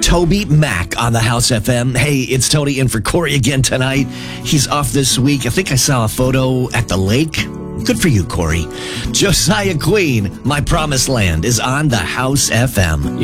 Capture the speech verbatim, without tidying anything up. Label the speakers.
Speaker 1: Toby Mac on the House F M. Hey, it's Tony in for Corey again tonight. He's off this week. I think I saw a photo at the lake. Good for you, Corey. Josiah Queen, My Promised Land, is on the House F M.
Speaker 2: Yeah.